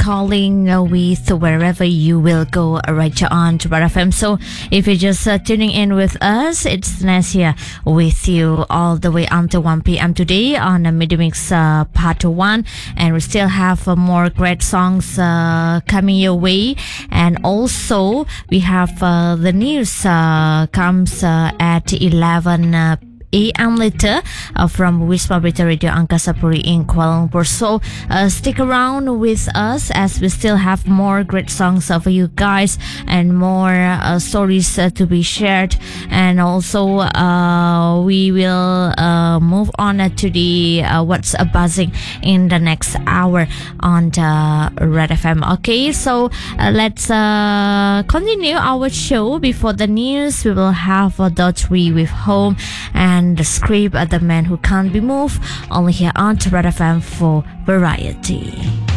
calling with wherever you will go right here on to Red FM. So if you're just tuning in with us, it's Nes here with you all the way until 1 p.m. today on Midmix Part 1, and we still have more great songs coming your way. And also we have the news comes at 11 a.m. later from Wisma Berita Radio Angkasa Puri in Kuala Lumpur. So stick around with us as we still have more great songs for you guys and more stories to be shared. And also we will move on to the what's buzzing in the next hour on the Red FM. Okay, so let's continue our show. Before the news, we will have Daughtry with Home and the script The Man Who Can't Be Moved, only here on Red FM for variety.